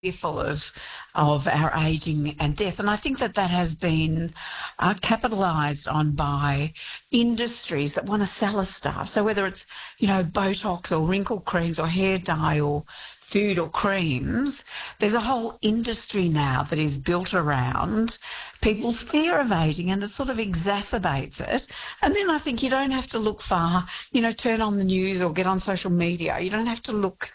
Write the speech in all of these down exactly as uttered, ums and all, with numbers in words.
fearful of of our ageing and death. And I think that that has been uh, capitalised on by industries that want to sell us stuff. So whether it's, you know, Botox or wrinkle creams or hair dye or food or creams, there's a whole industry now that is built around people's fear of ageing, and it sort of exacerbates it. And then I think you don't have to look far, you know, turn on the news or get on social media. You don't have to look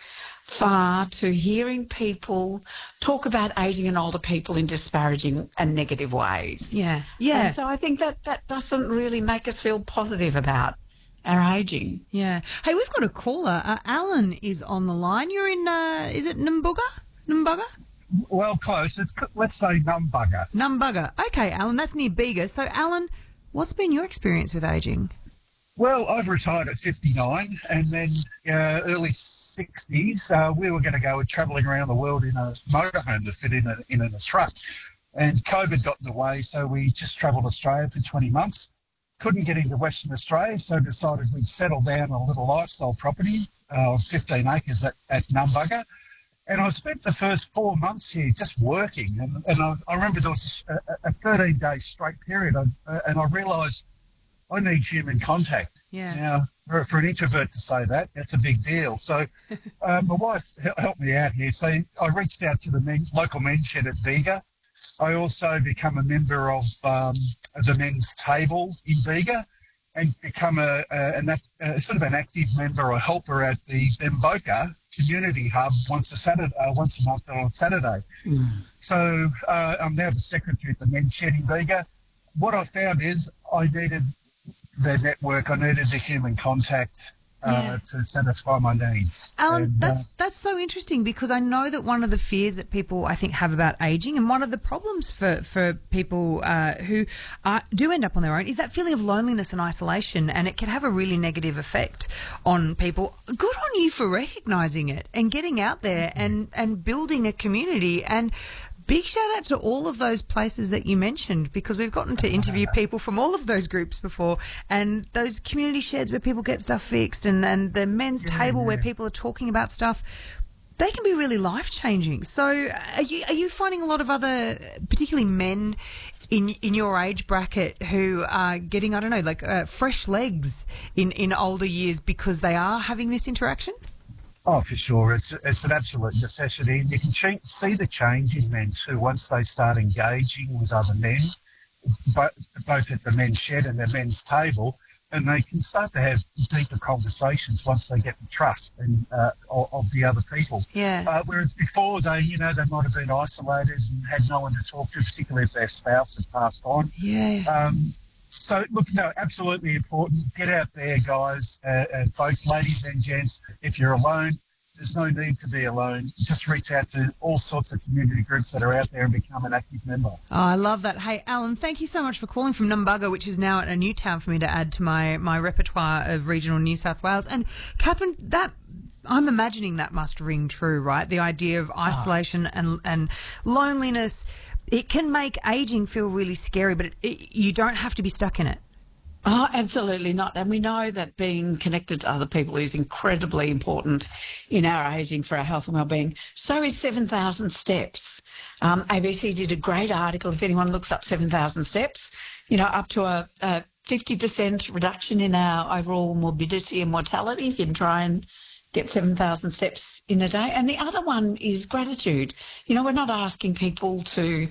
far to hearing people talk about ageing and older people in disparaging and negative ways. Yeah, yeah. And so I think that that doesn't really make us feel positive about our ageing. Yeah. Hey, we've got a caller. Uh, Alan is on the line. You're in, uh, is it Nambuga? Nambuga? Well, close. It's, let's say Numbugger. Numbugger. Okay, Alan, that's near Bega. So, Alan, what's been your experience with ageing? Well, I've retired at fifty-nine, and then uh, early sixties, uh, we were going to go travelling around the world in a motorhome to fit in a, in a truck. And COVID got in the way, so we just travelled Australia for twenty months. Couldn't get into Western Australia, so decided we'd settle down on a little lifestyle property of uh, fifteen acres at, at Numbugger. And I spent the first four months here just working. And, and I, I remember there was a thirteen-day straight period, and, uh, and I realised I need human contact. Yeah. Now, for, for an introvert to say that, that's a big deal. So uh, my wife helped me out here. So I reached out to the men, local men's shed at Bega. I also become a member of um, the men's table in Bega, and become a, a, an, a sort of an active member or helper at the Bemboka Community Hub once a Saturday, uh, once a month on Saturday. Mm. So uh, I'm now the secretary at the men's shed in Bega. What I found is I needed the network, I needed the human contact uh, yeah. to satisfy my needs. Alan, and, that's uh, that's so interesting, because I know that one of the fears that people, I think, have about ageing, and one of the problems for, for people uh, who are, do end up on their own, is that feeling of loneliness and isolation, and it can have a really negative effect on people. Good on you for recognising it and getting out there and, and building a community. And big shout out to all of those places that you mentioned, because we've gotten to interview people from all of those groups before, and those community sheds where people get stuff fixed, and, and the men's yeah, table yeah. where people are talking about stuff. They can be really life-changing. So are you, are you finding a lot of other, particularly men in in your age bracket, who are getting, I don't know, like uh, fresh legs in, in older years because they are having this interaction? Oh, for sure. It's it's an absolute necessity. You can ch- see the change in men too once they start engaging with other men, both, both at the men's shed and the men's table, and they can start to have deeper conversations once they get the trust and uh, of, of the other people. Yeah. Uh, whereas before, they, you know, they might have been isolated and had no one to talk to, particularly if their spouse had passed on. Yeah. Um, So, look, no, absolutely important. Get out there, guys, uh, uh, folks, ladies and gents. If you're alone, there's no need to be alone. Just reach out to all sorts of community groups that are out there and become an active member. Oh, I love that. Hey, Alan, thank you so much for calling from Numbugger, which is now a new town for me to add to my, my repertoire of regional New South Wales. And, Catherine, that... I'm imagining that must ring true, right? The idea of isolation oh. and and loneliness. It can make ageing feel really scary, but it, it, you don't have to be stuck in it. Oh, absolutely not. And we know that being connected to other people is incredibly important in our ageing for our health and wellbeing. So is seven thousand steps. Um, A B C did a great article, if anyone looks up seven thousand steps, you know, up to a, a fifty percent reduction in our overall morbidity and mortality. You can try and get seven thousand steps in a day. And the other one is gratitude. You know, we're not asking people to,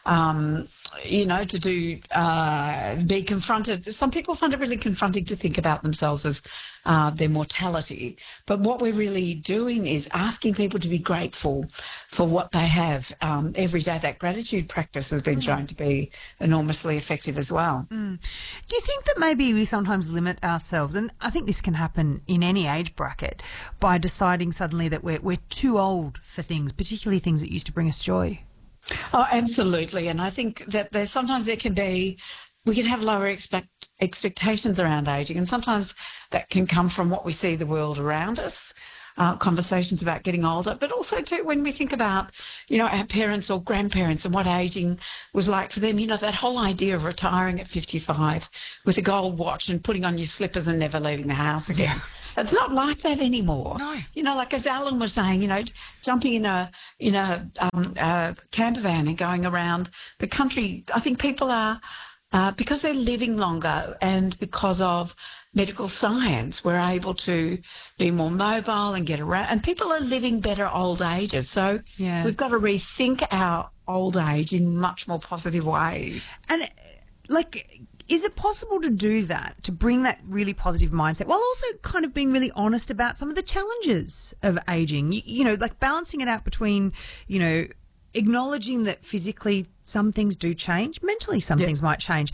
um, you know, to do, uh, be confronted. Some people find it really confronting to think about themselves as uh, their mortality. But what we're really doing is asking people to be grateful for what they have um, every day. That gratitude practice has been shown to be enormously effective as well. Mm. Do you think that maybe we sometimes limit ourselves, and I think this can happen in any age bracket, by deciding suddenly that we're, we're too old for things, particularly things that used to bring us joy? Oh, absolutely. And I think that there's sometimes there can be, we can have lower expect, expectations around ageing, and sometimes that can come from what we see the world around us, uh, conversations about getting older, but also too when we think about, you know, our parents or grandparents and what ageing was like for them. You know, that whole idea of retiring at fifty-five with a gold watch and putting on your slippers and never leaving the house again. It's not like that anymore. No. You know, like as Alan was saying, you know, jumping in a in a, um, a camper van and going around the country. I think people are, uh, because they're living longer and because of medical science, we're able to be more mobile and get around. And people are living better old ages. So Yeah. we've got to rethink our old age in much more positive ways. And, like, is it possible to do that, to bring that really positive mindset while also kind of being really honest about some of the challenges of ageing? You, you know, like balancing it out between, you know, acknowledging that physically some things do change, mentally some Yeah. things might change,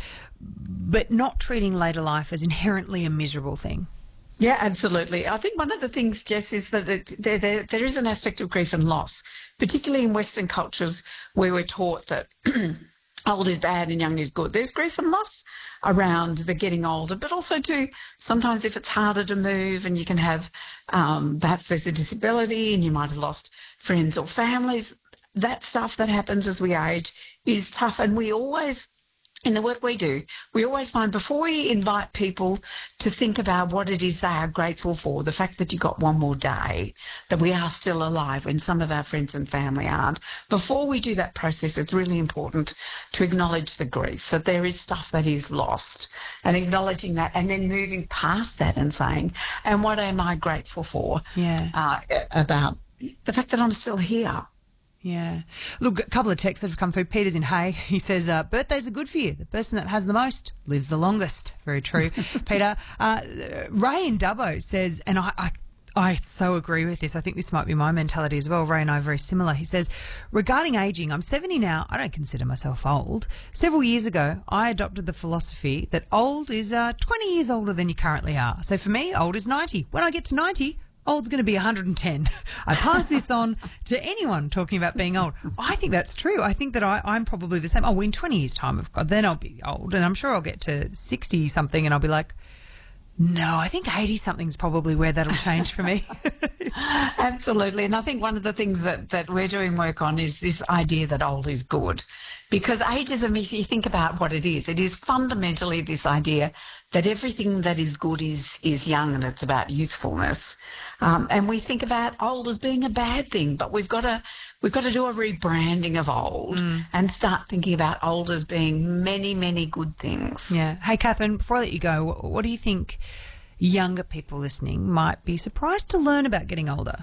but not treating later life as inherently a miserable thing. Yeah, absolutely. I think one of the things, Jess, is that it, there, there there is an aspect of grief and loss, particularly in Western cultures where we're taught that old is bad and young is good. There's grief and loss around the getting older, but also too sometimes if it's harder to move and you can have um, perhaps there's a disability and you might have lost friends or families. That stuff that happens as we age is tough, and we always, in the work we do, we always find before we invite people to think about what it is they are grateful for, the fact that you got one more day, that we are still alive when some of our friends and family aren't, before we do that process, it's really important to acknowledge the grief, that there is stuff that is lost, and acknowledging that, and then moving past that and saying, and what am I grateful for Yeah. uh, about the fact that I'm still here. Yeah. Look, a couple of texts that have come through. Peter's in Hay. He says, uh, birthdays are good for you. The person that has the most lives the longest. Very true, Peter. Uh, Ray in Dubbo says, and I, I, I so agree with this. I think this might be my mentality as well. Ray and I are very similar. He says, regarding ageing, I'm seventy now. I don't consider myself old. Several years ago, I adopted the philosophy that old is uh, twenty years older than you currently are. So for me, old is ninety. When I get to ninety, old's going to be one hundred ten. I pass this on to anyone talking about being old. I think that's true. I think that I, I'm probably the same. Oh, in twenty years' time, of God, then I'll be old. And I'm sure I'll get to sixty-something and I'll be like, no, I think eighty-something's probably where that'll change for me. Absolutely. And I think one of the things that, that we're doing work on is this idea that old is good. Because ageism, if you think about what it is, it is fundamentally this idea that everything that is good is, is young, and it's about youthfulness. Um, and we think about old as being a bad thing, but we've got to we've got to do a rebranding of old mm. and start thinking about old as being many, many good things. Yeah. Hey, Catherine, before I let you go, what, what do you think younger people listening might be surprised to learn about getting older?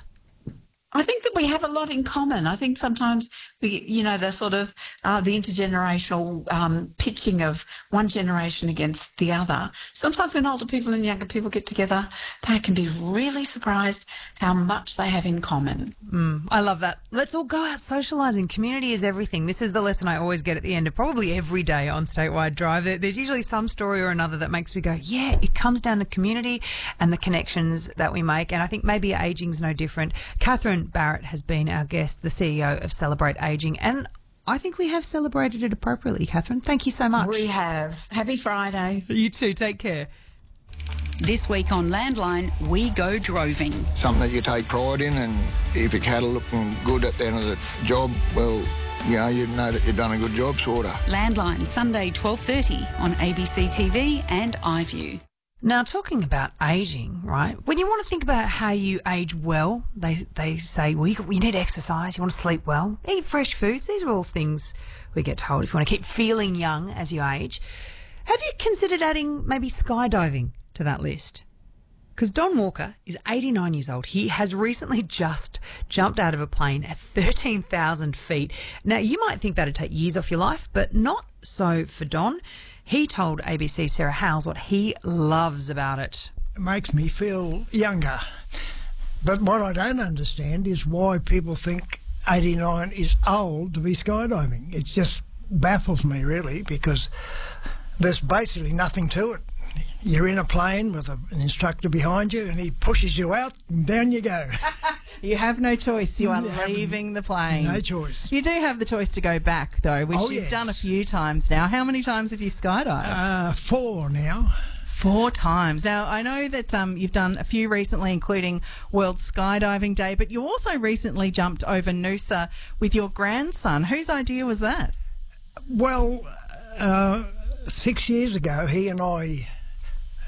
I think that we have a lot in common. I think sometimes we, you know, the sort of uh, the intergenerational um, pitching of one generation against the other. Sometimes when older people and younger people get together, they can be really surprised how much they have in common. Mm, I love that. Let's all go out socialising. Community is everything. This is the lesson I always get at the end of probably every day on Statewide Drive. There's usually some story or another that makes me go, yeah, it comes down to community and the connections that we make. And I think maybe ageing's no different. Catherine Barrett has been our guest, the C E O of Celebrate Aging, and I think we have celebrated it appropriately, Catherine. Thank you so much. We have. Happy Friday. You too. Take care. This week on Landline, we go droving. Something that you take pride in, and if your cattle looking good at the end of the job, well, you know, you know that you've done a good job, sort of. Landline, Sunday, twelve thirty on A B C T V and iView. Now, talking about ageing, right, when you want to think about how you age well, they they say, well, you, you need exercise, you want to sleep well, eat fresh foods. These are all things we get told if you want to keep feeling young as you age. Have you considered adding maybe skydiving to that list? Because Don Walker is eighty-nine years old. He has recently just jumped out of a plane at thirteen thousand feet. Now, you might think that'd take years off your life, but not so for Don. He told A B C's Sarah Howes what he loves about it. It makes me feel younger. But what I don't understand is why people think eighty-nine is old to be skydiving. It just baffles me, really, because there's basically nothing to it. You're in a plane with a, an instructor behind you and he pushes you out and down you go. You have no choice. You are You have leaving the plane. No choice. You do have the choice to go back, though, which Oh, you've yes. done a few times now. How many times have you skydived? Uh, four now. Four times. Now, I know that um, you've done a few recently, including World Skydiving Day, but you also recently jumped over Noosa with your grandson. Whose idea was that? Well, uh, six years ago, he and I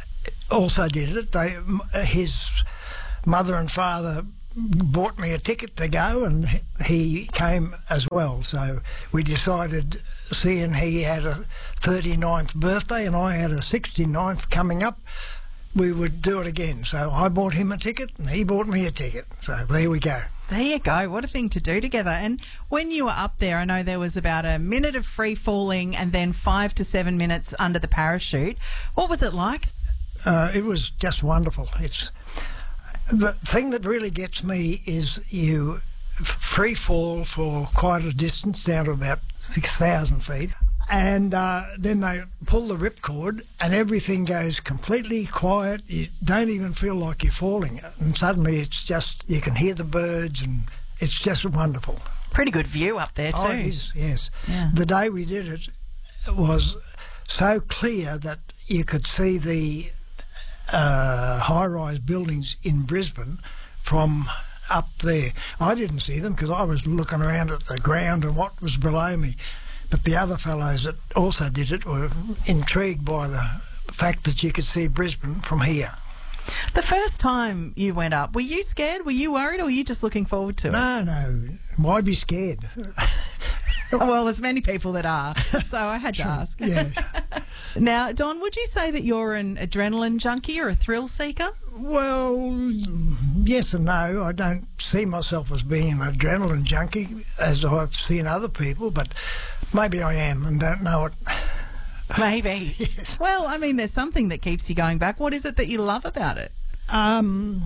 also did it. They, his mother and father bought me a ticket to go, and he came as well. So we decided, seeing he had a thirty-ninth birthday and I had a sixty-ninth coming up, we would do it again. So I bought him a ticket and he bought me a ticket. So there we go. There you go. What a thing to do together. And when you were up there, I know there was about a minute of free falling and then five to seven minutes under the parachute. What was it like? Uh, it was just wonderful. It's the thing that really gets me is you free fall for quite a distance, down to about six thousand feet. And uh, then they pull the ripcord and everything goes completely quiet. You don't even feel like you're falling. And suddenly it's just, you can hear the birds and it's just wonderful. Pretty good view up there too. Oh, it is, yes. Yeah. The day we did it was so clear that you could see the uh, high-rise buildings in Brisbane from up there. I didn't see them because I was looking around at the ground and what was below me. But the other fellows that also did it were intrigued by the fact that you could see Brisbane from here. The first time you went up, were you scared? Were you worried, or were you just looking forward to it? No, no. Why be scared? Well, there's many people that are, so I had to Sure, ask. yeah. Now, Don, would you say that you're an adrenaline junkie or a thrill seeker? Well, yes and no. I don't see myself as being an adrenaline junkie as I've seen other people, but maybe I am and don't know it. Maybe. Yes. Well, I mean, there's something that keeps you going back. What is it that you love about it? Um,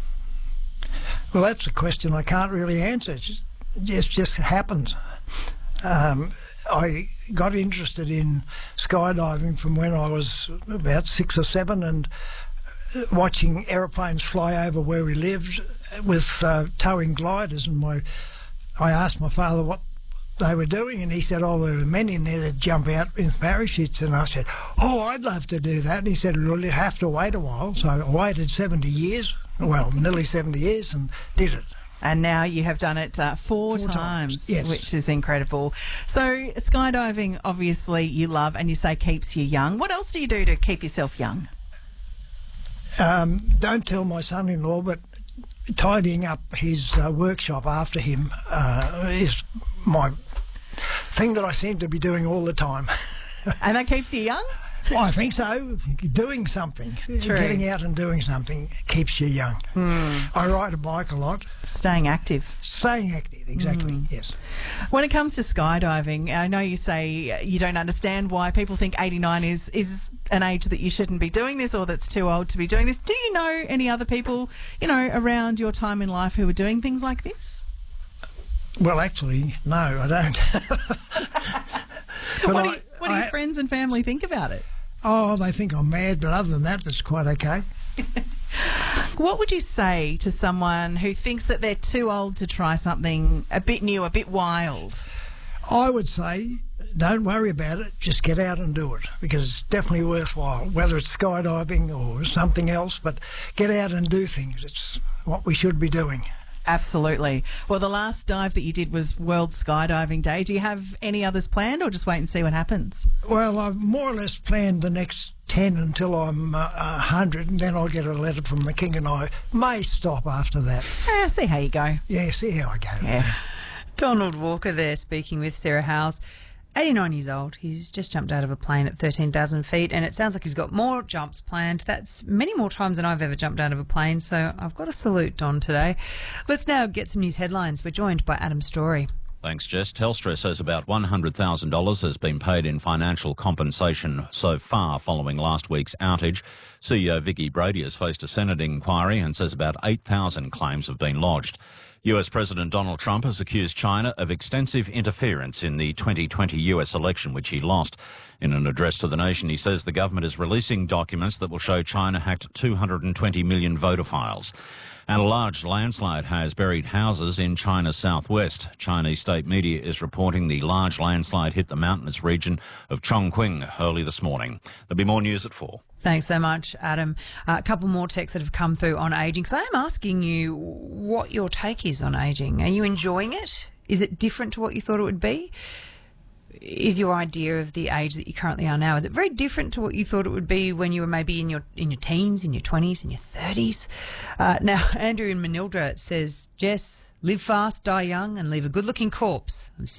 well, that's a question I can't really answer. It just, it just happens. Um, I got interested in skydiving from when I was about six or seven, and watching aeroplanes fly over where we lived with uh, towing gliders. And my, I asked my father what they were doing, and he said, oh, there were men in there that jump out in parachutes. And I said, oh, I'd love to do that. And he said, well, you'd have to wait a while. So I waited seventy years, well, nearly seventy years, and did it. And now you have done it uh, four, Four times, times, yes. which is incredible. So skydiving, obviously, you love, and you say keeps you young. What else do you do to keep yourself young? Um, don't tell my son-in-law, but tidying up his uh, workshop after him uh, is my thing that I seem to be doing all the time. And that keeps you young? Well, I think so. Doing something, True. getting out and doing something keeps you young. Mm. I ride a bike a lot. Staying active. Staying active, exactly, Mm. yes. When it comes to skydiving, I know you say you don't understand why people think eighty-nine is, is an age that you shouldn't be doing this, or that's too old to be doing this. Do you know any other people, you know, around your time in life who are doing things like this? Well, actually, no, I don't. But what do, I- you, what do I- your friends and family think about it? Oh, they think I'm mad, but other than that, that's quite okay. What would you say to someone who thinks that they're too old to try something a bit new, a bit wild? I would say don't worry about it, just get out and do it, because it's definitely worthwhile, whether it's skydiving or something else, but get out and do things. It's what we should be doing. Absolutely. Well, the last dive that you did was World Skydiving Day. Do you have any others planned, or just wait and see what happens? Well, I've more or less planned the next ten until I'm uh, one hundred, and then I'll get a letter from the King and I may stop after that. Ah, see how you go. Yeah, see how I go. Yeah. Donald Walker there speaking with Sarah Howes. eighty-nine years old. He's just jumped out of a plane at thirteen thousand feet, and it sounds like he's got more jumps planned. That's many more times than I've ever jumped out of a plane, so I've got to salute Don today. Let's now get some news headlines. We're joined by Adam Story. Thanks, Jess. Telstra says about one hundred thousand dollars has been paid in financial compensation so far following last week's outage. C E O Vicky Brady has faced a Senate inquiry and says about eight thousand claims have been lodged. U S President Donald Trump has accused China of extensive interference in the twenty twenty U S election, which he lost. In an address to the nation, he says the government is releasing documents that will show China hacked two hundred twenty million voter files. And a large landslide has buried houses in China's southwest. Chinese state media is reporting the large landslide hit the mountainous region of Chongqing early this morning. There'll be more news at four. Thanks so much, Adam. Uh, a couple more texts that have come through on ageing. So I am asking you what your take is on ageing. Are you enjoying it? Is it different to what you thought it would be? is your idea of the age that you currently are now? Is it very different to what you thought it would be when you were maybe in your in your teens, in your twenties, in your thirties? Uh, now, Andrew in Manildra says, Jess, live fast, die young, and leave a good-looking corpse. I'm